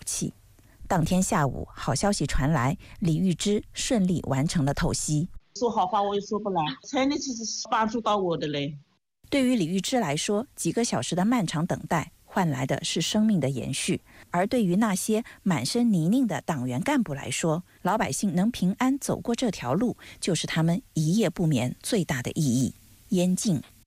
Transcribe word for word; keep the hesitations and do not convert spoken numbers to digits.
气。当天下午，好消息传来，李玉芝顺利完成了透析。 说好话我也说不来，真的其实是帮助到我的嘞。 对于李玉芝来说，几个小时的漫长等待换来的是生命的延续，而对于那些满身泥泞的党员干部来说，老百姓能平安走过这条路，就是他们一夜不眠最大的意义。燕静